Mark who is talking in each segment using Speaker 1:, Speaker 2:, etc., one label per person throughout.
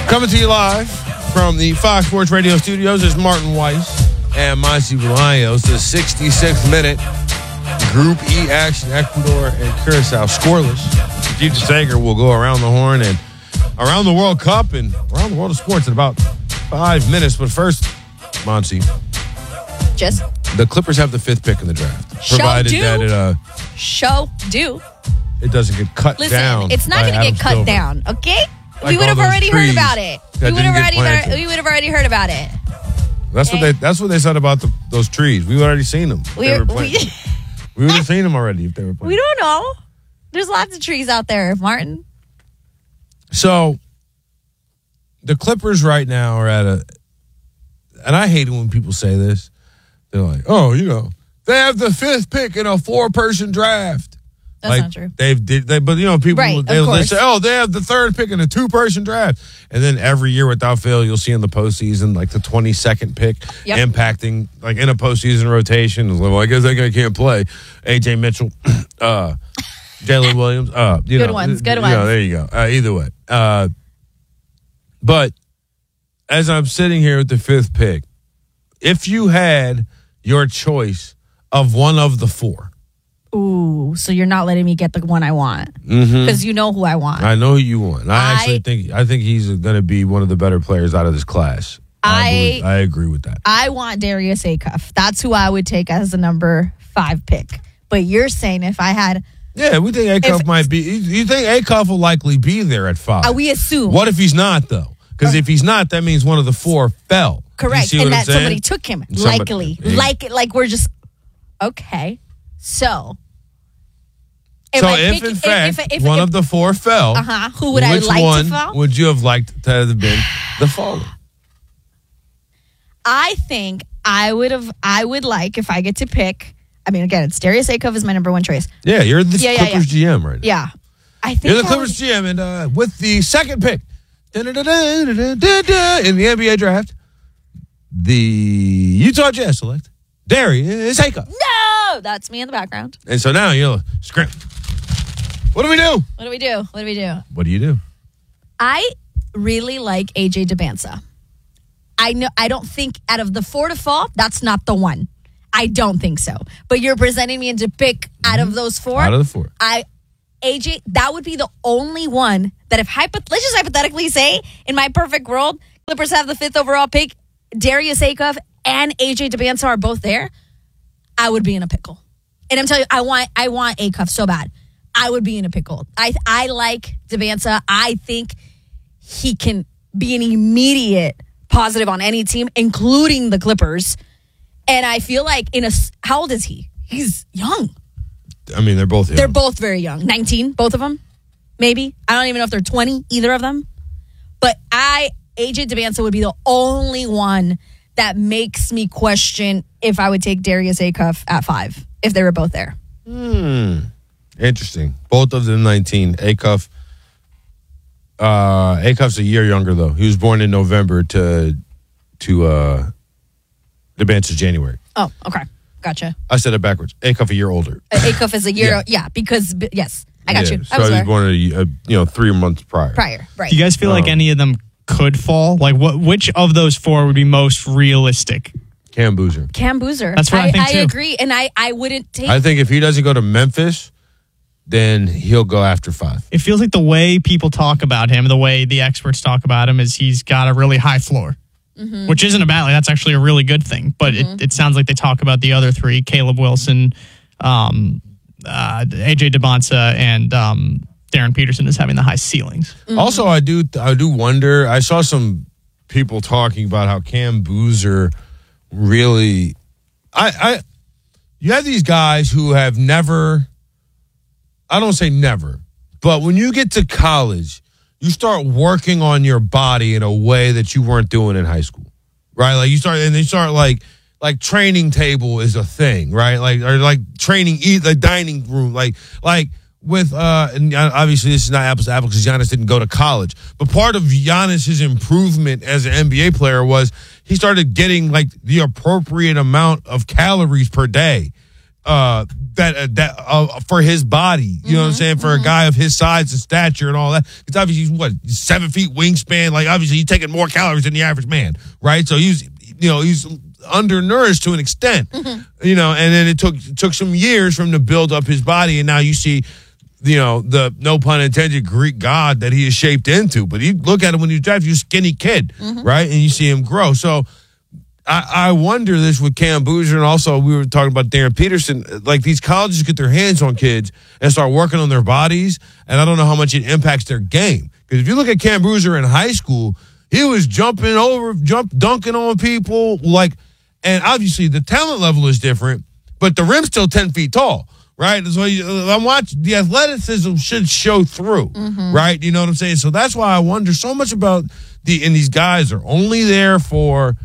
Speaker 1: Coming to you live from the Fox Sports Radio studios is Martin Weiss and Monty Bolaños. The 66th minute Group E action, Ecuador and Curacao scoreless. Keith DeSager will go around the horn and around the World Cup and around the world of sports in about 5 minutes. But first, Monty.
Speaker 2: Just
Speaker 1: the Clippers have the 5th pick in the draft.
Speaker 2: Provided
Speaker 1: that
Speaker 2: it
Speaker 1: doesn't get cut down.
Speaker 2: Listen, it's not going to get cut down, okay?
Speaker 1: Like
Speaker 2: we would have already heard about it. We would have
Speaker 1: already
Speaker 2: heard about it.
Speaker 1: That's what they said about those trees. We've already seen them. We would have seen them already if they were planted.
Speaker 2: We don't know. There's lots of trees out there, Martin.
Speaker 1: So the Clippers right now are at and I hate it when people say this. They're like, oh, they have the 5th pick in a 4-person draft.
Speaker 2: That's not true.
Speaker 1: But people they say, oh, they have the 3rd pick in a 2-person draft, and then every year without fail, you'll see in the postseason like the 22nd pick impacting like in a postseason rotation. Well, I guess that guy can't play. AJ Mitchell, Jalen Williams,
Speaker 2: good ones.
Speaker 1: There you go. Either way, but as I'm sitting here with the 5th pick, if you had your choice of one of the 4.
Speaker 2: Ooh, so you're not letting me get the one I want because you know who I want.
Speaker 1: I know who you want. I think he's going to be one of the better players out of this class. I agree with that.
Speaker 2: I want Darius Acuff. That's who I would take as the number 5 pick. But you're saying if I had...
Speaker 1: Yeah, we think Acuff might be... You think Acuff will likely be there at 5?
Speaker 2: We assume.
Speaker 1: What if he's not, though? Because if he's not, that means one of the 4 fell.
Speaker 2: Correct, and that somebody took him. Likely. Like we're just... Okay, so...
Speaker 1: If in fact one of the 4 fell,
Speaker 2: who would I like to fall?
Speaker 1: Would you have liked to have been the faller?
Speaker 2: I think I would like, if I get to pick, I mean, again, it's Darius Acuff is my number 1 choice.
Speaker 1: Yeah, you're the Clippers GM right now.
Speaker 2: Yeah. I think
Speaker 1: you're the Clippers GM, and with the 2nd pick in the NBA draft, the Utah Jazz select Darius Acuff.
Speaker 2: No! That's me in the background.
Speaker 1: And so now you'll scrimp. What do we do? What do you do?
Speaker 2: I really like AJ Dybantsa. I don't think out of the 4 to fall, that's not the one. I don't think so. But you're presenting me to pick out of those 4.
Speaker 1: Out of the 4.
Speaker 2: AJ, that would be the only one that if let's just hypothetically say, in my perfect world, Clippers have the 5th overall pick, Darius Acuff and AJ Dybantsa are both there, I would be in a pickle. And I'm telling you, I want Acuff so bad. I would be in a pickle. I like Dybantsa. I think he can be an immediate positive on any team, including the Clippers. And I feel like how old is he? He's young.
Speaker 1: I mean, they're both young.
Speaker 2: They're both very young. 19, both of them, maybe. I don't even know if they're 20, either of them. But AJ Dybantsa would be the only one that makes me question if I would take Darius Acuff at 5, if they were both there.
Speaker 1: Interesting. Both of them 19. Acuff's a year younger, though. He was born in November to Dybantsa's January.
Speaker 2: Oh, okay. Gotcha.
Speaker 1: I said it backwards. Acuff a year older.
Speaker 2: Acuff is a year, because, yes, I got you.
Speaker 1: So he was born 3 months prior.
Speaker 2: Right.
Speaker 3: Do you guys feel like any of them could fall? Like, which of those 4 would be most realistic?
Speaker 1: Cam Boozer.
Speaker 3: That's what I think, too.
Speaker 2: I agree, and I wouldn't take...
Speaker 1: I think if he doesn't go to Memphis, then he'll go after 5.
Speaker 3: It feels like the way people talk about him, the way the experts talk about him, is he's got a really high floor, which isn't a bad thing. That's actually a really good thing. But it sounds like they talk about the other 3, Caleb Wilson, AJ Dybantsa, and Darren Peterson as having the high ceilings.
Speaker 1: Also, I do wonder, I saw some people talking about how Cam Boozer really... You have these guys who have never... I don't say never, but when you get to college, you start working on your body in a way that you weren't doing in high school, right? Like they start like training table is a thing, right? Like training, like dining room, like with, and obviously this is not apples to apples because Giannis didn't go to college, but part of Giannis's improvement as an NBA player was he started getting like the appropriate amount of calories per day. for his body. You know what I'm saying? For a guy of his size and stature and all that. Because obviously he's 7 feet wingspan. Like obviously he's taking more calories than the average man, right? So he's undernourished to an extent. You know, and then it took some years for him to build up his body, and now you see, you know, the no pun intended Greek god that he is shaped into. But you look at him when he was drafted, he's a skinny kid, right? And you see him grow. So I wonder this with Cam Boozer, and also we were talking about Darren Peterson. Like these colleges get their hands on kids and start working on their bodies, and I don't know how much it impacts their game. Because if you look at Cam Boozer in high school, he was dunking on people, like, and obviously the talent level is different, but the rim's still 10 feet tall, right? So I'm watching, the athleticism should show through, right? You know what I'm saying? So that's why I wonder so much about and these guys are only there for,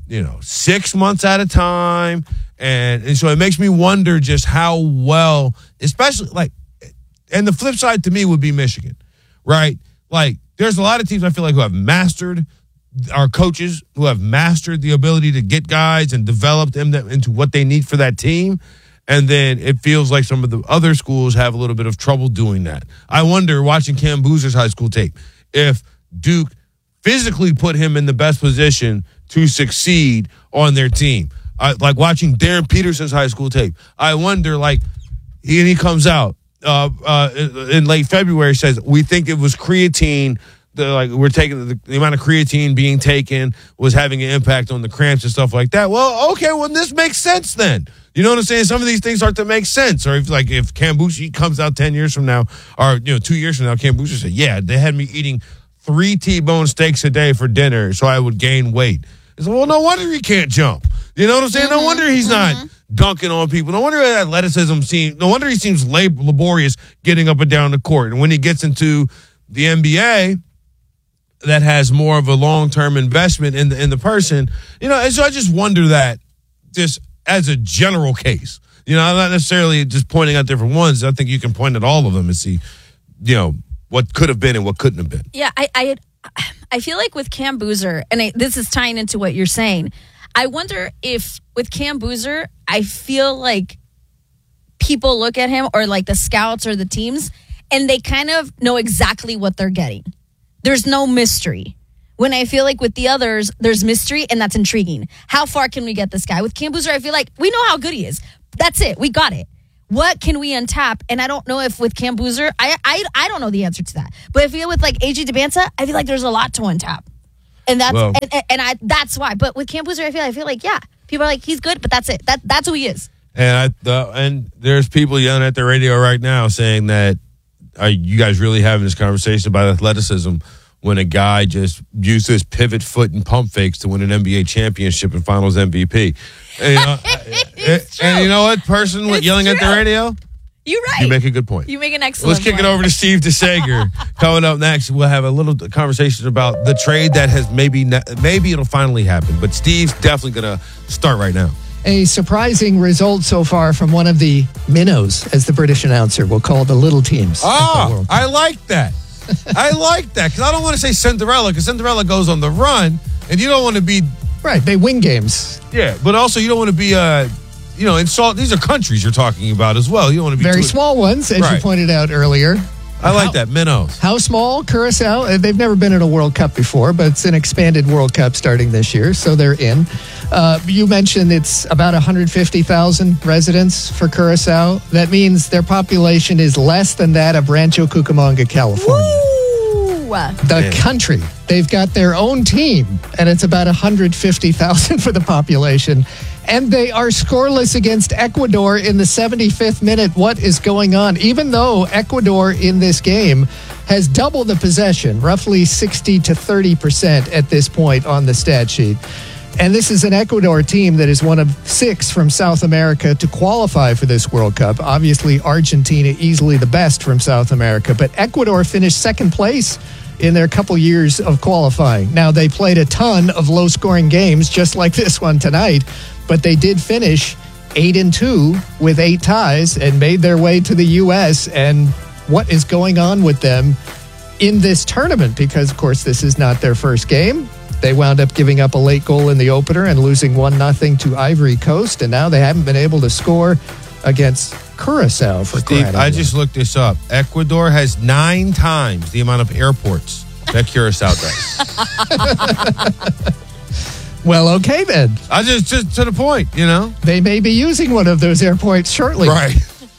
Speaker 1: 6 months at a time. And so it makes me wonder just how well, especially and the flip side to me would be Michigan, right? Like there's a lot of teams I feel like who have mastered, our coaches who have mastered the ability to get guys and develop them into what they need for that team. And then it feels like some of the other schools have a little bit of trouble doing that. I wonder, watching Cam Boozer's high school tape, if Duke physically put him in the best position to succeed on their team. Like watching Darren Peterson's high school tape, I wonder, he comes out in late February, says, we think it was creatine. We're taking the amount of creatine being taken was having an impact on the cramps and stuff like that. Well, okay, well, this makes sense then. You know what I'm saying? Some of these things start to make sense. Or if Cam Boozer comes out 10 years from now, or 2 years from now, Cam Boozer said, yeah, they had me eating 3 T-bone steaks a day for dinner so I would gain weight. It's well, no wonder he can't jump. You know what I'm saying? No wonder he's not dunking on people. No wonder that athleticism no wonder he seems laborious getting up and down the court. And when he gets into the NBA, that has more of a long-term investment in the person, and so I just wonder that just as a general case, I'm not necessarily just pointing out different ones. I think you can point at all of them and see, what could have been and what couldn't have been.
Speaker 2: Yeah, I feel like with Cam Boozer, and this is tying into what you're saying, I wonder if with Cam Boozer, I feel like people look at him or like the scouts or the teams, and they kind of know exactly what they're getting. There's no mystery. When I feel like with the others, there's mystery, and that's intriguing. How far can we get this guy? With Cam Boozer, I feel like we know how good he is. That's it. We got it. What can we untap? And I don't know if with Cam Boozer, I don't know the answer to that. But I feel with AJ Dybantsa, I feel like there's a lot to untap. And that's that's why. But with Cam Boozer, I feel like, yeah, people are like, he's good, but that's it. That's who he is.
Speaker 1: And and there's people yelling at the radio right now saying that, are you guys really having this conversation about athleticism when a guy just used his pivot foot and pump fakes to win an NBA championship and finals MVP? And you know what, person yelling at the radio?
Speaker 2: You're right.
Speaker 1: You make a good point.
Speaker 2: You make an excellent
Speaker 1: point. Let's kick it over to Steve DeSager. Coming up next, we'll have a little conversation about the trade that has maybe it'll finally happen. But Steve's definitely going to start right now.
Speaker 4: A surprising result so far from one of the minnows, as the British announcer will call the little teams.
Speaker 1: Oh, I like that. I like that, because I don't want to say Cinderella, because Cinderella goes on the run, and you don't want to be...
Speaker 4: Right, they win games.
Speaker 1: Yeah, but also you don't want to be, insult... These are countries you're talking about as well. You don't want to be...
Speaker 4: Very small ones, as you pointed out earlier.
Speaker 1: I like that, minnows.
Speaker 4: How small? Curacao. They've never been in a World Cup before, but it's an expanded World Cup starting this year, so they're in. You mentioned it's about 150,000 residents for Curacao. That means their population is less than that of Rancho Cucamonga, California.
Speaker 2: Woo!
Speaker 4: The country. They've got their own team, and it's about 150,000 for the population. And they are scoreless against Ecuador in the 75th minute. What is going on? Even though Ecuador in this game has double the possession, roughly 60 to 30% at this point on the stat sheet. And this is an Ecuador team that is one of 6 from South America to qualify for this World Cup. Obviously, Argentina easily the best from South America, but Ecuador finished second place in their couple years of qualifying. Now, they played a ton of low-scoring games, just like this one tonight, but they did finish 8-2 with 8 ties and made their way to the U.S. And what is going on with them in this tournament? Because, of course, this is not their first game. They wound up giving up a late goal in the opener and losing 1-0 to Ivory Coast, and now they haven't been able to score against Curacao for
Speaker 1: Steve,
Speaker 4: crying out
Speaker 1: I
Speaker 4: loud.
Speaker 1: just looked this up. Ecuador has 9 times the amount of airports that Curacao does.
Speaker 4: Well, okay then.
Speaker 1: I just to the point, you know?
Speaker 4: They may be using one of those airports shortly.
Speaker 1: Right.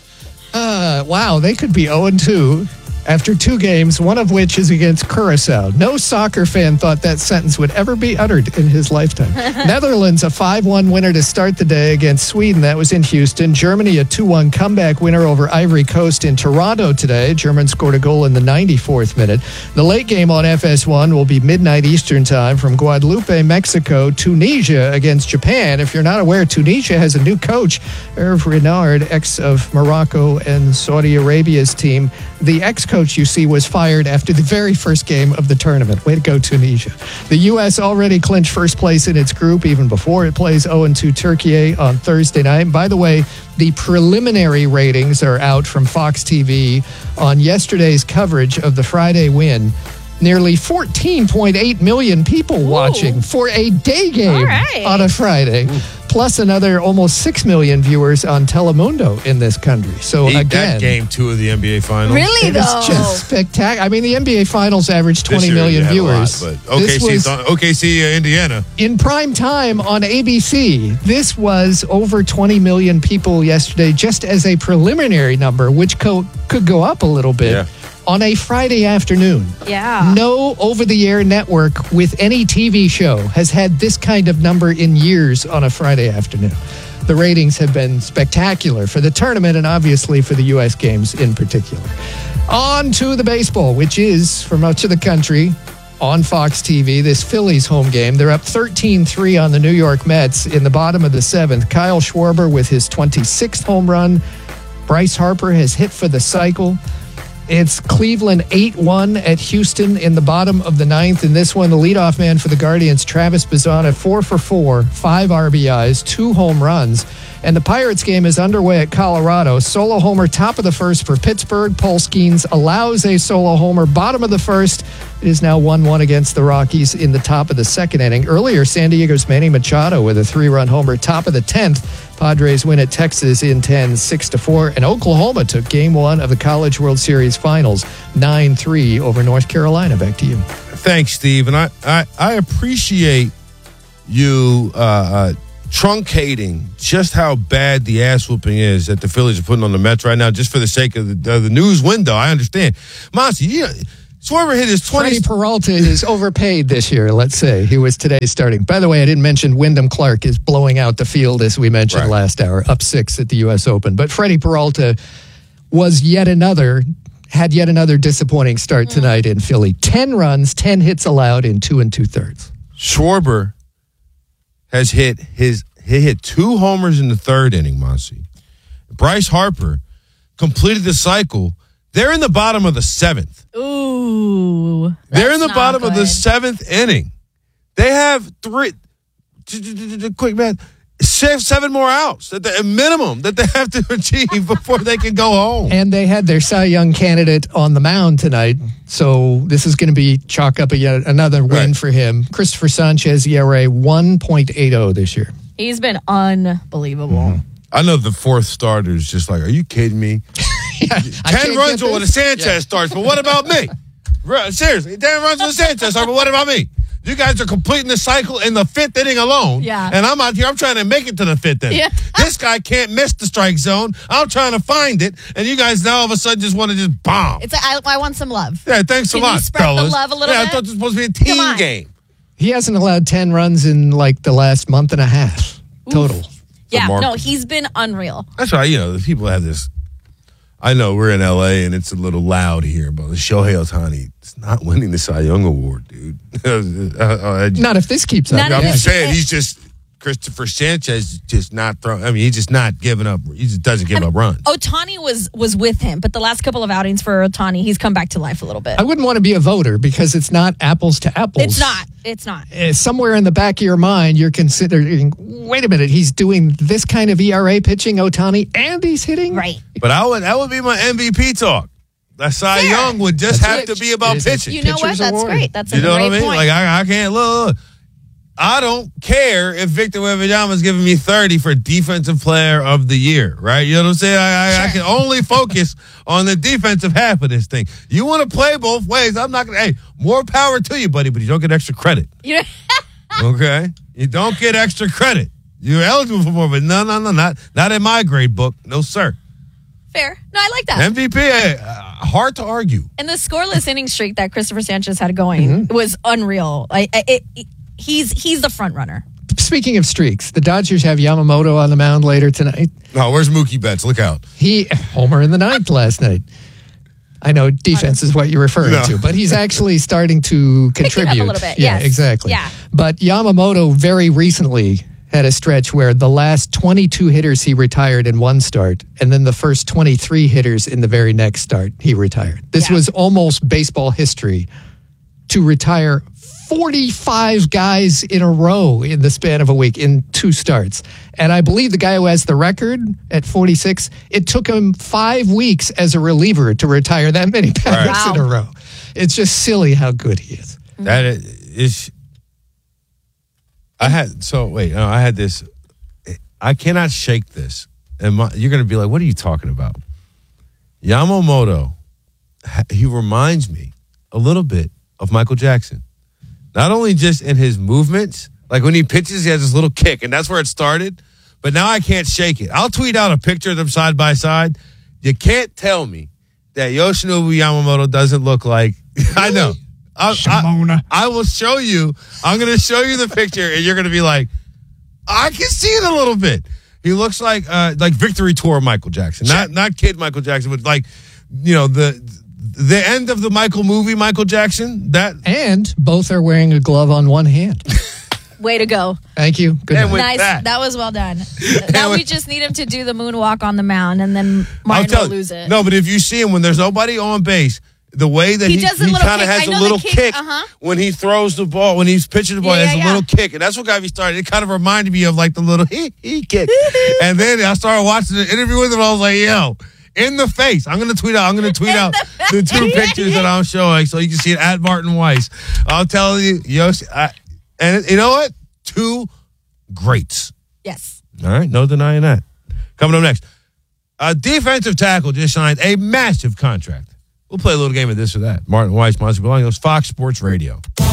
Speaker 4: Wow, they could be 0-2 after 2 games, one of which is against Curacao. No soccer fan thought that sentence would ever be uttered in his lifetime. Netherlands, a 5-1 winner to start the day against Sweden. That was in Houston. Germany, a 2-1 comeback winner over Ivory Coast in Toronto today. Germans scored a goal in the 94th minute. The late game on FS1 will be midnight Eastern time from Guadalupe, Mexico. Tunisia against Japan. If you're not aware, Tunisia has a new coach, Hervé Renard, ex of Morocco and Saudi Arabia's team. The ex-coach, you see, was fired after the very first game of the tournament. Way to go, Tunisia. The U.S. already clinched first place in its group even before it plays 0-2 Turkey on Thursday night. And by the way, the preliminary ratings are out from Fox TV on yesterday's coverage of the Friday win. Nearly 14.8 million people watching for a day game
Speaker 2: All right.
Speaker 4: on a Friday. Plus another almost 6 million viewers on Telemundo in this country. So
Speaker 1: Eat
Speaker 4: again,
Speaker 1: that game 2 of the NBA Finals.
Speaker 2: Really,
Speaker 4: it
Speaker 2: though?
Speaker 4: is just spectacular. I mean, the NBA Finals averaged
Speaker 1: This
Speaker 4: 20
Speaker 1: year
Speaker 4: million
Speaker 1: you had a lot,
Speaker 4: viewers.
Speaker 1: but OKC, Indiana.
Speaker 4: In prime time on ABC, this was over 20 million people yesterday, just as a preliminary number, which could go up a little bit.
Speaker 1: Yeah.
Speaker 4: On a Friday afternoon.
Speaker 2: Yeah.
Speaker 4: No over-the-air network with any TV show has had this kind of number in years on a Friday afternoon. The ratings have been spectacular for the tournament and obviously for the U.S. games in particular. On to the baseball, which is, for much of the country, on Fox TV, this Phillies home game. They're up 13-3 on the New York Mets in the bottom of the 7th. Kyle Schwarber with his 26th home run. Bryce Harper has hit for the cycle. It's Cleveland 8-1 at Houston in the bottom of the 9th. In this one, the leadoff man for the Guardians, Travis Bazzana, 4 for 4, 5 RBIs, 2 home runs. And the Pirates game is underway at Colorado. Solo homer, top of the 1st for Pittsburgh. Paul Skeens allows a solo homer, bottom of the 1st. It is now 1-1 against the Rockies in the top of the 2nd inning. Earlier, San Diego's Manny Machado with a 3-run homer, top of the 10th. Padres win at Texas in 10, 6-4. And Oklahoma took game 1 of the College World Series Finals, 9-3 over North Carolina. Back to you.
Speaker 1: Thanks, Steve. And I appreciate you truncating just how bad the ass whooping is that the Phillies are putting on the Mets right now, just for the sake of the news window. I understand. Monty, Schwarber hit his 20th.
Speaker 4: Freddie Peralta is overpaid this year, let's say. He was today's starting. By the way, I didn't mention Wyndham Clark is blowing out the field, as we mentioned last hour, up 6 at the U.S. Open. But Freddie Peralta had yet another disappointing start tonight in Philly. 10 runs, 10 hits allowed in 2 2/3.
Speaker 1: Schwarber has hit 2 homers in the 3rd inning, Monty. Bryce Harper completed the cycle. They're in the bottom of the 7th.
Speaker 2: Ooh.
Speaker 1: They're in the
Speaker 2: that's
Speaker 1: bottom
Speaker 2: not
Speaker 1: of the
Speaker 2: good.
Speaker 1: 7th inning. They have 3, quick math, 7 more outs at the minimum that they have to achieve before they can go home.
Speaker 4: And they had their Cy Young candidate on the mound tonight, so this is going to be chalk up yet another win
Speaker 1: Right.
Speaker 4: for him. Christopher Sanchez, ERA 1.80 this year.
Speaker 2: He's been unbelievable.
Speaker 1: I know the 4th starter is just like, are you kidding me? 10 runs when a Sanchez starts, but what about me? Seriously, 10 runs when a Sanchez starts, but what about me? You guys are completing the cycle in the 5th inning alone.
Speaker 2: Yeah.
Speaker 1: And I'm out here, I'm trying to make it to the 5th inning.
Speaker 2: Yeah.
Speaker 1: This guy can't miss the strike zone. I'm trying to find it. And you guys now all of a sudden just want to just bomb.
Speaker 2: It's like, I want some love.
Speaker 1: Yeah, thanks
Speaker 2: Can
Speaker 1: a lot,
Speaker 2: you spread the
Speaker 1: fellas.
Speaker 2: love a little
Speaker 1: I
Speaker 2: bit?
Speaker 1: thought this was supposed to be a
Speaker 2: Come
Speaker 1: team
Speaker 2: on.
Speaker 1: game.
Speaker 4: He hasn't allowed 10 runs in like the last month and a half total.
Speaker 2: Yeah,
Speaker 1: Remarkable.
Speaker 2: no, he's been unreal.
Speaker 1: That's why, the people have this. I know we're in LA and it's a little loud here, but Shohei Ohtani is not winning the Cy Young Award, dude.
Speaker 4: Not if this keeps up.
Speaker 2: Not
Speaker 1: I'm
Speaker 2: if
Speaker 1: just
Speaker 2: it-
Speaker 1: saying, he's just Christopher Sanchez is just not throwing. I mean, he's just not giving up. He just doesn't give up runs.
Speaker 2: Otani was with him, but the last couple of outings for Otani, he's come back to life a little bit.
Speaker 4: I wouldn't want to be a voter because it's not apples to apples.
Speaker 2: It's not. It's not.
Speaker 4: Somewhere in the back of your mind, you're considering, wait a minute, he's doing this kind of ERA pitching, Otani, and he's hitting?
Speaker 2: Right.
Speaker 1: But that would be my MVP talk. That Cy
Speaker 2: Fair.
Speaker 1: Young would just
Speaker 4: That's
Speaker 1: have
Speaker 4: it.
Speaker 1: to be about
Speaker 4: It is a
Speaker 1: pitching.
Speaker 2: You know what?
Speaker 4: Pitcher's
Speaker 2: That's
Speaker 4: award.
Speaker 2: great. That's a
Speaker 1: You know
Speaker 2: great
Speaker 1: what I mean?
Speaker 2: point.
Speaker 1: Like I can't look. I don't care if Victor Wembanyama is giving me 30 for Defensive Player of the Year, right? You know what I'm saying? I can only focus on the defensive half of this thing. You want to play both ways. I'm not going to, hey, more power to you, buddy, but you don't get extra credit. Okay? You don't get extra credit. You're eligible for more, but no, not in my grade book. No, sir.
Speaker 2: Fair. No, I like that.
Speaker 1: MVP, hard to argue.
Speaker 2: And the scoreless inning streak that Christopher Sanchez had going was unreal. He's the front runner.
Speaker 4: Speaking of streaks, the Dodgers have Yamamoto on the mound later tonight.
Speaker 1: Oh, where's Mookie Betts? Look out.
Speaker 4: He homer in the ninth last night. I know defense is what you're referring to, but he's actually starting to contribute.
Speaker 2: Picking up a little bit,
Speaker 4: Yeah,
Speaker 2: yes.
Speaker 4: exactly.
Speaker 2: Yeah.
Speaker 4: But Yamamoto very recently had a stretch where the last 22 hitters he retired in one start, and then the first 23 hitters in the very next start he retired. This was almost baseball history to retire 45 guys in a row in the span of a week in 2 starts. And I believe the guy who has the record at 46, it took him 5 weeks as a reliever to retire that many batters in a row. It's just silly how good he is.
Speaker 1: That is I had this. I cannot shake this. And you're going to be like, what are you talking about? Yamamoto, he reminds me a little bit of Michael Jackson. Not only just in his movements, like when he pitches, he has this little kick, and that's where it started. But now I can't shake it. I'll tweet out a picture of them side by side. You can't tell me that Yoshinobu Yamamoto doesn't look like, I know. I will show you. I'm going to show you the picture, and you're going to be like, I can see it a little bit. He looks like Victory Tour Michael Jackson, not kid Michael Jackson, but like, you know, the end of the Michael movie Michael Jackson.
Speaker 4: And both are wearing a glove on one hand.
Speaker 2: Way to go.
Speaker 4: Thank you. Good night.
Speaker 2: Nice. That was well done. Now we just need him to do the moonwalk on the mound, and then Martin will lose it.
Speaker 1: No, but if you see him when there's nobody on base, the way that he kind of has a little kick when he throws the ball, when he's pitching the ball, he has a little kick. And that's what got me started. It kind of reminded me of like the little he kick. And then I started watching the interview with him, and I was like, yo, in the face. I'm going to tweet out the 2 pictures that I'm showing so you can see it at Martin Weiss. I'll tell you, and you know what? 2 greats.
Speaker 2: Yes.
Speaker 1: All right, no denying that. Coming up next, a defensive tackle just signed a massive contract. We'll play a little game of this or that. Martin Weiss, Monty Belongos, Fox Sports Radio.
Speaker 5: Di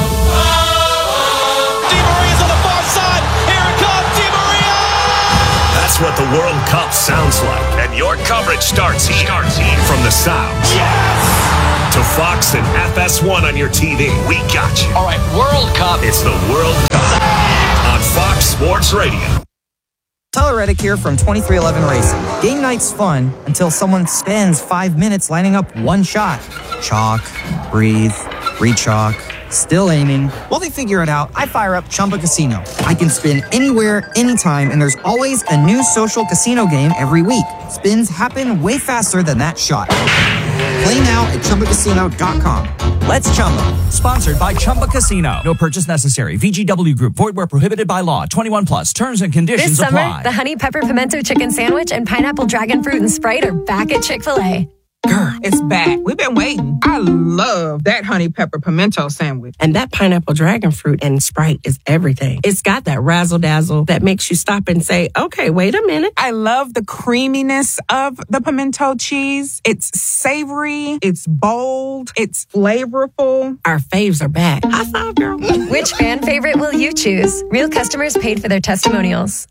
Speaker 5: Maria's on the far side. Here it comes, Di Maria!
Speaker 6: That's what the World Cup sounds like. And your coverage starts here. From the sounds. Yes! To Fox and FS1 on your TV. We got you.
Speaker 5: All right, World Cup.
Speaker 6: It's the World Cup on Fox Sports Radio.
Speaker 7: Tyler Reddick here from 2311 Racing. Game night's fun until someone spends 5 minutes lining up one shot. Chalk, breathe, re-chalk, still aiming. While they figure it out, I fire up Chumba Casino. I can spin anywhere, anytime, and there's always a new social casino game every week. Spins happen way faster than that shot. Play now at ChumbaCasino.com. Let's Chumba.
Speaker 8: Sponsored by Chumba Casino. No purchase necessary. VGW Group. Void where prohibited by law. 21 plus. Terms and conditions
Speaker 9: this
Speaker 8: apply.
Speaker 9: Summer, the Honey Pepper Pimento Chicken Sandwich and Pineapple Dragon Fruit and Sprite are back at Chick-fil-A.
Speaker 10: Girl, it's back. We've been waiting. I love that honey pepper pimento sandwich.
Speaker 11: And that pineapple dragon fruit and Sprite is everything. It's got that razzle dazzle that makes you stop and say, okay, wait a minute.
Speaker 10: I love the creaminess of the pimento cheese. It's savory. It's bold. It's flavorful.
Speaker 11: Our faves are back. High five, girl.
Speaker 9: Which fan favorite will you choose? Real customers paid for their testimonials.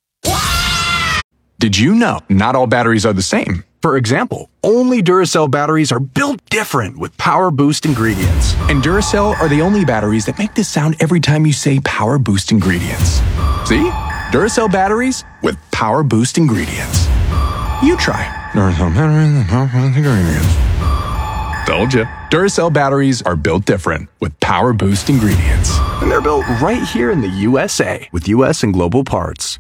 Speaker 12: Did you know not all batteries are the same? For example, only Duracell batteries are built different with Power Boost ingredients. And Duracell are the only batteries that make this sound every time you say Power Boost ingredients. See? Duracell batteries with Power Boost ingredients. You try. Duracell batteries with Power Boost ingredients. Told you. Duracell batteries are built different with Power Boost ingredients. And they're built right here in the USA with US and global parts.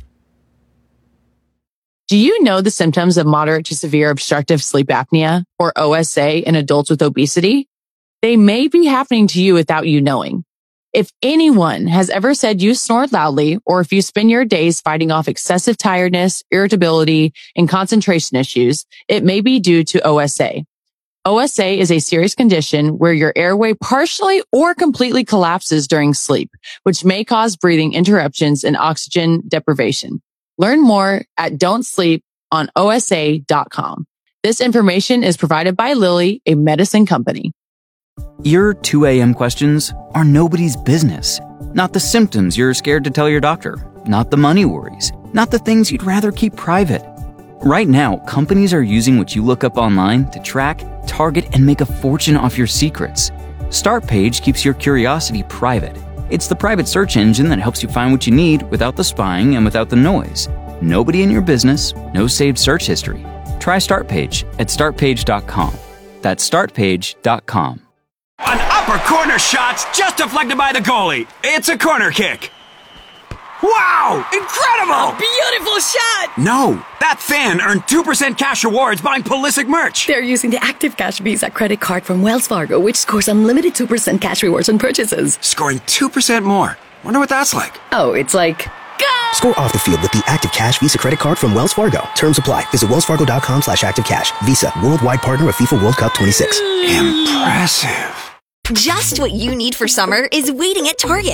Speaker 13: Do you know the symptoms of moderate to severe obstructive sleep apnea, or OSA, in adults with obesity? They may be happening to you without you knowing. If anyone has ever said you snore loudly, or if you spend your days fighting off excessive tiredness, irritability, and concentration issues, it may be due to OSA. OSA is a serious condition where your airway partially or completely collapses during sleep, which may cause breathing interruptions and oxygen deprivation. Learn more at don'tsleeponosa.com. This information is provided by Lilly, a medicine company.
Speaker 14: Your 2 a.m. questions are nobody's business. Not the symptoms you're scared to tell your doctor. Not the money worries. Not the things you'd rather keep private. Right now, companies are using what you look up online to track, target, and make a fortune off your secrets. Startpage keeps your curiosity private. It's the private search engine that helps you find what you need without the spying and without the noise. Nobody in your business, no saved search history. Try Startpage at startpage.com. That's startpage.com.
Speaker 15: An upper corner shot's just deflected by the goalie. It's a corner kick. Wow! Incredible!
Speaker 16: Beautiful shot!
Speaker 15: No, that fan earned 2% cash rewards buying Pulisic merch.
Speaker 16: They're using the Active Cash Visa credit card from Wells Fargo, which scores unlimited 2% cash rewards on purchases.
Speaker 15: Scoring 2% more. Wonder what that's like.
Speaker 16: Oh, it's like... Go!
Speaker 17: Score off the field with the Active Cash Visa credit card from Wells Fargo. Terms apply. Visit wellsfargo.com/activecash. Visa, worldwide partner of FIFA World Cup 26.
Speaker 15: Impressive.
Speaker 18: Just what you need for summer is waiting at Target.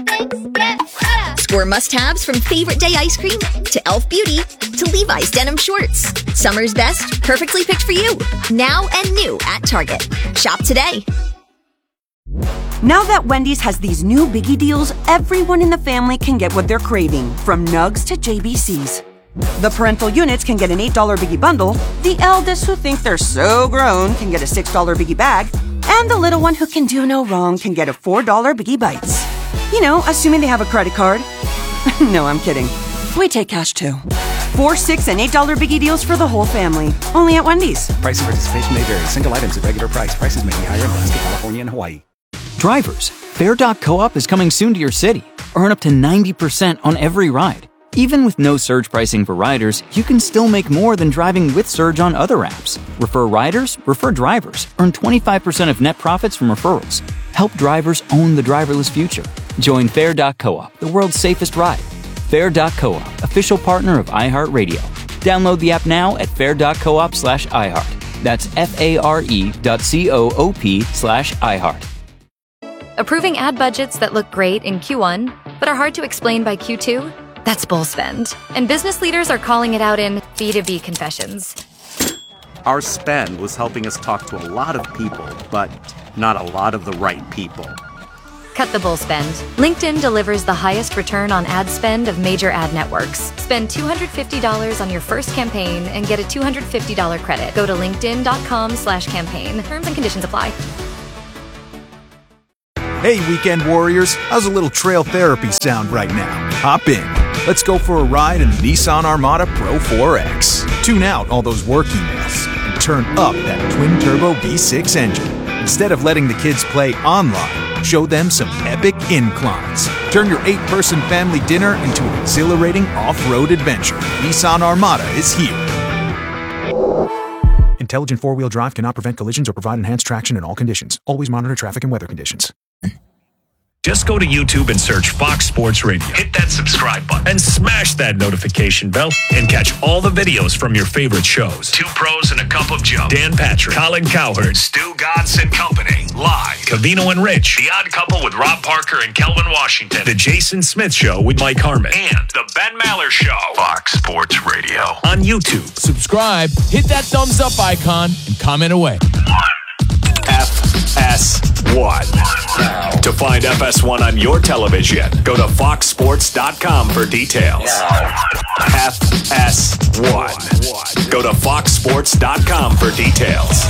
Speaker 18: Score must-haves from favorite day ice cream to e.l.f. Beauty to Levi's denim shorts. Summer's best, perfectly picked for you. Now and new at Target. Shop today.
Speaker 19: Now that Wendy's has these new biggie deals, everyone in the family can get what they're craving, from nugs to JBCs. The parental units can get an $8 biggie bundle, the eldest who think they're so grown can get a $6 biggie bag, and the little one who can do no wrong can get a $4 biggie bites. You know, assuming they have a credit card. No, I'm kidding. We take cash too. 4, 6, and $8 biggie deals for the whole family. Only at Wendy's.
Speaker 20: Price and participation may vary. Single items at regular price. Prices may be higher in Alaska, California, and Hawaii.
Speaker 14: Drivers, Fair.coop is coming soon to your city. Earn up to 90% on every ride. Even with no surge pricing for riders, you can still make more than driving with surge on other apps. Refer riders, refer drivers. Earn 25% of net profits from referrals. Help drivers own the driverless future. Join Fair.coop, the world's safest ride. Fair.coop, official partner of iHeartRadio. Download the app now at fair.coop/iHeart. That's FARE.coop/iHeart.
Speaker 21: Approving ad budgets that look great in Q1, but are hard to explain by Q2? That's bull spend. And business leaders are calling it out in B2B confessions.
Speaker 22: Our spend was helping us talk to a lot of people, but not a lot of the right people.
Speaker 21: Cut the bull spend. LinkedIn delivers the highest return on ad spend of major ad networks. Spend $250 on your first campaign and get a $250 credit. Go to linkedin.com/campaign. Terms and conditions apply.
Speaker 23: Hey, weekend warriors, how's a little trail therapy sound right now? Hop in. Let's go for a ride in the Nissan Armada Pro 4X. Tune out all those work emails and turn up that twin-turbo V6 engine. Instead of letting the kids play online, show them some epic inclines. Turn your 8-person family dinner into an exhilarating off-road adventure. Nissan Armada is here. Intelligent four-wheel drive cannot prevent collisions or provide enhanced traction in all conditions. Always monitor traffic and weather conditions.
Speaker 6: Just go to YouTube and search Fox Sports Radio. Hit that subscribe button and smash that notification bell and catch all the videos from your favorite shows. Two Pros and a Cup of Joe. Dan Patrick, Colin Cowherd, Stu Godson Company. Live. Covino and Rich. The Odd Couple with Rob Parker and Kelvin Washington. The Jason Smith Show with Mike Harmon. And The Ben Maller Show. Fox Sports Radio. On YouTube.
Speaker 24: Subscribe, hit that thumbs up icon, and comment away.
Speaker 6: FS1. To find FS1 on your television, go to foxsports.com for details. FS1. Go to foxsports.com for details.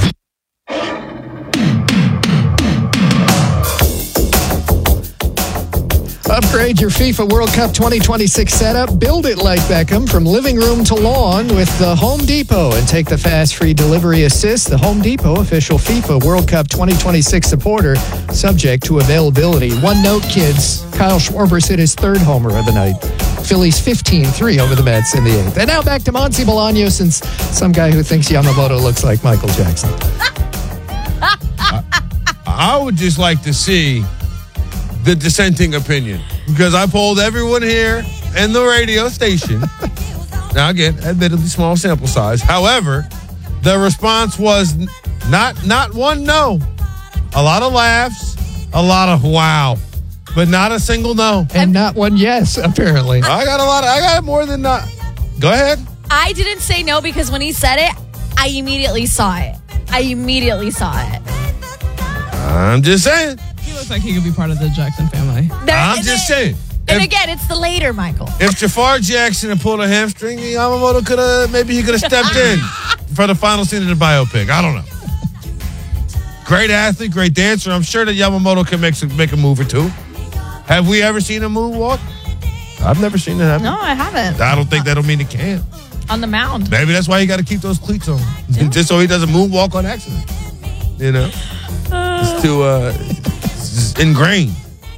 Speaker 4: Upgrade your FIFA World Cup 2026 setup. Build it like Beckham from living room to lawn with the Home Depot and take the fast free delivery assist. The Home Depot, official FIFA World Cup 2026 supporter, subject to availability. One note, kids. Kyle Schwarber hit his third homer of the night. Phillies 15-3 over the Mets in the 8th. And now back to Monty Bolaños and some guy who thinks Yamamoto looks like Michael Jackson.
Speaker 1: I would just like to see the dissenting opinion, because I polled everyone here in the radio station. Now, again, admittedly small sample size. However, the response was Not one no. A lot of laughs, a lot of wow, but not a single no.
Speaker 4: And not one yes, apparently.
Speaker 1: I got more than not. Go ahead.
Speaker 2: I didn't say no because when he said it, I immediately saw it.
Speaker 1: I'm just saying.
Speaker 3: He looks like he could be part of the Jackson family.
Speaker 1: I'm just saying.
Speaker 2: And again, it's the later Michael.
Speaker 1: If Jafar Jackson had pulled a hamstring, Yamamoto could have stepped in for the final scene of the biopic. I don't know. Great athlete, great dancer. I'm sure that Yamamoto can make a move or two. Have we ever seen a moonwalk? I've never seen it happen.
Speaker 2: No, I haven't.
Speaker 1: I don't think that'll mean it can.
Speaker 2: On the mound.
Speaker 1: Maybe that's why you got to keep those cleats on. Yeah. Just so he doesn't moonwalk on accident. You know? It's too it's ingrained.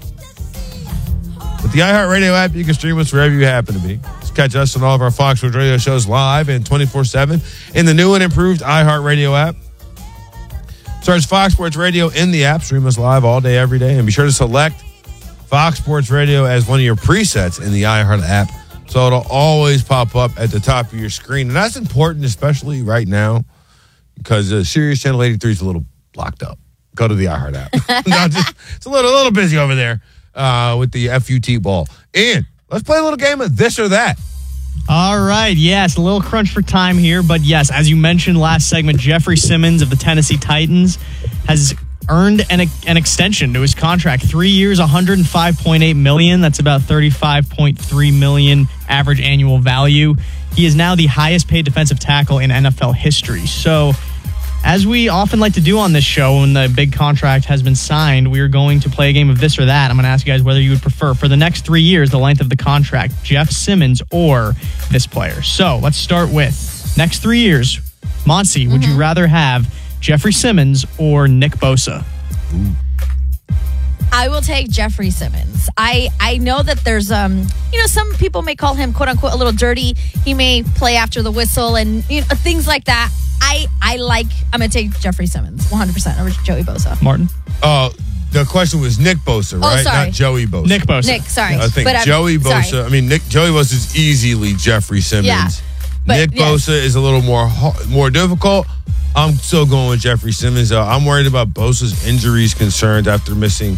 Speaker 1: With the iHeartRadio app, you can stream us wherever you happen to be. Just catch us on all of our Fox Sports Radio shows live and 24/7 in the new and improved iHeartRadio app. Search Fox Sports Radio in the app. Stream us live all day, every day. And be sure to select Fox Sports Radio as one of your presets in the iHeart app, so it'll always pop up at the top of your screen. And that's important, especially right now, because Sirius Channel 83 is a little blocked up. Go to the iHeart app. It's a little busy over there with the FUT ball. And let's play a little game of this or that.
Speaker 5: All right, yes, a little crunch for time here, but yes, as you mentioned last segment, Jeffrey Simmons of the Tennessee Titans has earned an extension to his contract. 3 years, $105.8 million. That's about $35.3 million average annual value. He is now the highest paid defensive tackle in NFL history. So, as we often like to do on this show, when the big contract has been signed, we are going to play a game of this or that. I'm going to ask you guys whether you would prefer, for the next 3 years, the length of the contract, Jeff Simmons or this player. So let's start with next 3 years. Monty, would you rather have Jeffrey Simmons or Nick Bosa?
Speaker 1: Ooh.
Speaker 2: I will take Jeffrey Simmons. I know that there's some people may call him quote unquote a little dirty. He may play after the whistle and things like that. I'm going to take Jeffrey Simmons 100% over Joey Bosa.
Speaker 5: Martin?
Speaker 1: The question was Nick Bosa, right?
Speaker 2: Sorry.
Speaker 1: Not Joey Bosa.
Speaker 5: Nick Bosa.
Speaker 2: Nick, sorry.
Speaker 1: I think Joey Bosa.
Speaker 2: Sorry.
Speaker 1: I mean, Joey Bosa is easily Jeffrey Simmons.
Speaker 2: Yeah,
Speaker 1: Nick Bosa is a little more difficult. I'm still going with Jeffrey Simmons. I'm worried about Bosa's injuries concerns after missing,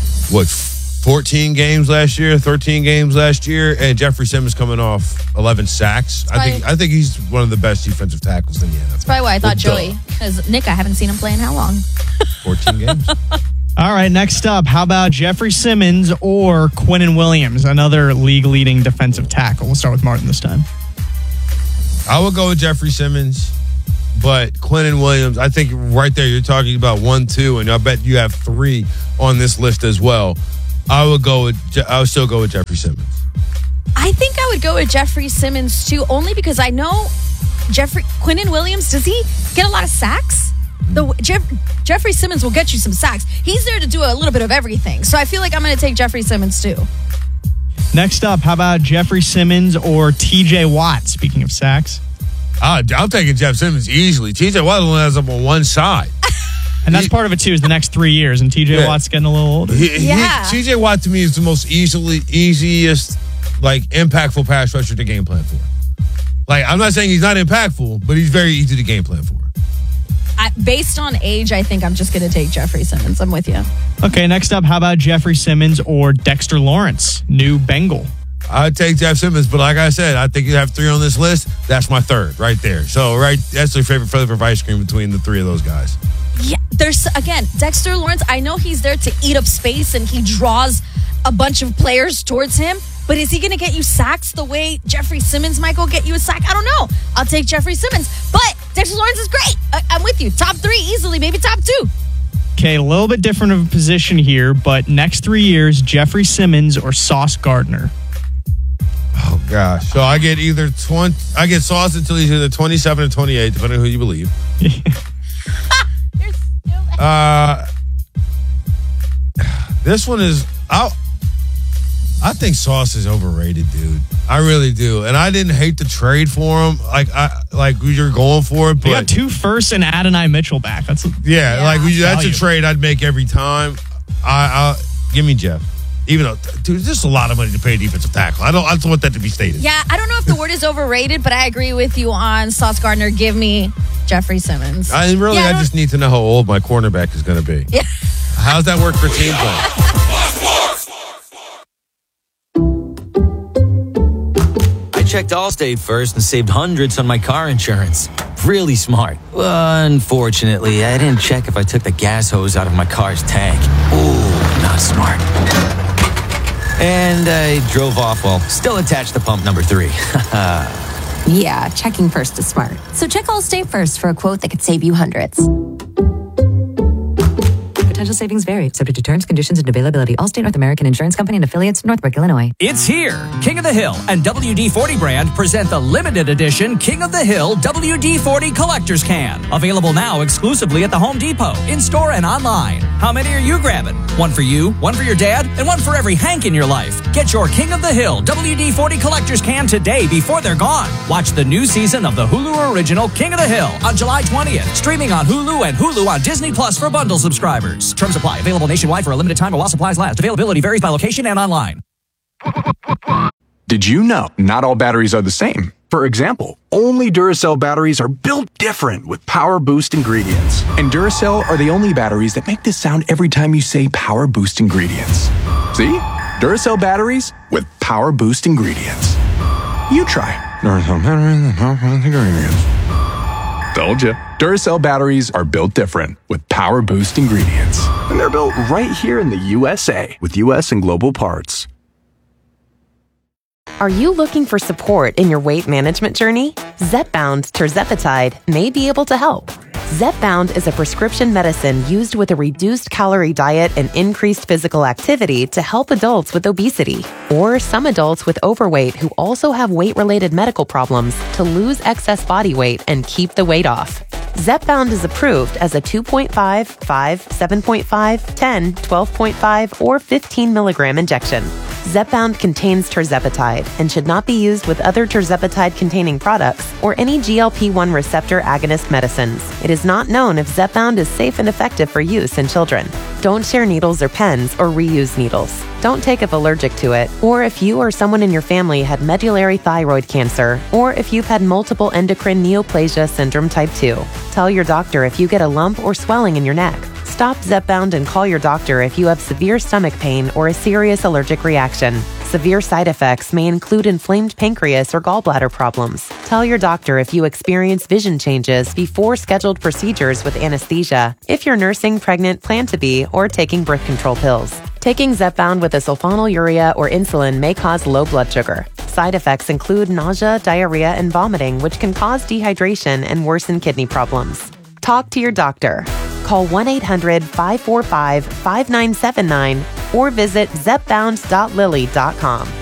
Speaker 1: 14 games last year, 13 games last year, and Jeffrey Simmons coming off 11 sacks. I think he's one of the best defensive tackles in the NFL.
Speaker 2: That's probably why I thought Joey. Because Nick, I haven't seen him play in how long?
Speaker 1: 14 games.
Speaker 5: All right, next up, how about Jeffrey Simmons or Quinnen Williams, another league-leading defensive tackle? We'll start with Martin this time.
Speaker 1: I would go with Jeffrey Simmons, but Quinnen Williams, I think right there you're talking about 1, 2, and I bet you have 3 on this list as well. I would still go with Jeffrey Simmons.
Speaker 2: I think I would go with Jeffrey Simmons too, only because I know Quinnen Williams, does he get a lot of sacks? Jeffrey Simmons will get you some sacks. He's there to do a little bit of everything. So I feel like I'm going to take Jeffrey Simmons too.
Speaker 5: Next up, how about Jeffrey Simmons or TJ Watt, speaking of sacks?
Speaker 1: I'm taking Jeff Simmons easily. TJ Watt only has up on one side.
Speaker 5: And that's part of it too, is the next 3 years, and TJ Watt's getting a little older.
Speaker 1: TJ Watt to me is the most easiest, impactful pass rusher to game plan for. I'm not saying he's not impactful, but he's very easy to game plan for.
Speaker 2: Based on age, I think I'm just going to take Jeffrey Simmons. I'm with you.
Speaker 5: Okay, next up, how about Jeffrey Simmons or Dexter Lawrence, new Bengal?
Speaker 1: I'd take Jeff Simmons, but like I said, I think you have 3 on this list. That's my third right there. So, that's your favorite flavor of ice cream between the 3 of those guys.
Speaker 2: Yeah, Dexter Lawrence, I know he's there to eat up space and he draws a bunch of players towards him, but is he going to get you sacks the way Jeffrey Simmons might go get you a sack? I don't know. I'll take Jeffrey Simmons, but Dexter Lawrence is great. I'm with you. Top 3 easily, maybe top 2.
Speaker 5: Okay, a little bit different of a position here, but next 3 years, Jeffrey Simmons or Sauce Gardner?
Speaker 1: Oh, gosh. So I get Sauce until he's either 27 or 28, depending on who you believe. This one is I think Sauce is overrated, dude. I really do, and I didn't hate the trade for him. You're going for it, but
Speaker 5: they got 2 firsts and Adonai Mitchell back. That's
Speaker 1: a trade I'd make every time. Give me Jeff. Even though, dude, there's a lot of money to pay a defensive tackle. I don't want that to be stated.
Speaker 2: Yeah, I don't know if the word is overrated, but I agree with you on Sauce Gardner. Give me Jeffrey Simmons.
Speaker 1: I just need to know how old my cornerback is going to be.
Speaker 2: Yeah.
Speaker 1: How's that work for team play?
Speaker 7: I checked Allstate first and saved hundreds on my car insurance. Really smart. Unfortunately, I didn't check if I took the gas hose out of my car's tank. Ooh, not smart. And I drove off while still attached to pump number 3.
Speaker 8: Yeah, checking first is smart. So check Allstate first for a quote that could save you hundreds.
Speaker 10: Potential savings vary, subject to terms, conditions, and availability. Allstate North American Insurance Company and affiliates, Northbrook, Illinois.
Speaker 11: It's here. King of the Hill and WD-40 brand present the limited edition King of the Hill WD-40 Collector's Can. Available now exclusively at the Home Depot, in-store and online. How many are you grabbing? One for you, one for your dad, and one for every Hank in your life. Get your King of the Hill WD-40 Collector's Can today before they're gone. Watch the new season of the Hulu original King of the Hill on July 20th. Streaming on Hulu and Hulu on Disney Plus for bundle subscribers. Terms apply. Available nationwide for a limited time while supplies last. Availability varies by location and online.
Speaker 12: Did you know not all batteries are the same? For example, only Duracell batteries are built different with Power Boost ingredients. And Duracell are the only batteries that make this sound every time you say Power Boost ingredients. See? Duracell batteries with Power Boost ingredients. You try. Duracell batteries with Power Boost ingredients. Told you. Duracell batteries are built different with Power Boost ingredients. And they're built right here in the USA with US and global parts.
Speaker 25: Are you looking for support in your weight management journey? Zepbound tirzepatide may be able to help. Zepbound is a prescription medicine used with a reduced calorie diet and increased physical activity to help adults with obesity or some adults with overweight who also have weight-related medical problems to lose excess body weight and keep the weight off. Zepbound is approved as a 2.5, 5, 7.5, 10, 12.5, or 15 milligram injection. Zepbound contains tirzepatide and should not be used with other tirzepatide-containing products or any GLP-1 receptor agonist medicines. It is not known if Zepbound is safe and effective for use in children. Don't share needles or pens or reuse needles. Don't take if allergic to it, or if you or someone in your family had medullary thyroid cancer, or if you've had multiple endocrine neoplasia syndrome type 2. Tell your doctor if you get a lump or swelling in your neck. Stop Zepbound and call your doctor if you have severe stomach pain or a serious allergic reaction. Severe side effects may include inflamed pancreas or gallbladder problems. Tell your doctor if you experience vision changes before scheduled procedures with anesthesia, if you're nursing, pregnant, plan to be, or taking birth control pills. Taking Zepbound with a sulfonylurea or insulin may cause low blood sugar. Side effects include nausea, diarrhea, and vomiting, which can cause dehydration and worsen kidney problems. Talk to your doctor. Call 1-800-545-5979 or visit zepbound.lilly.com.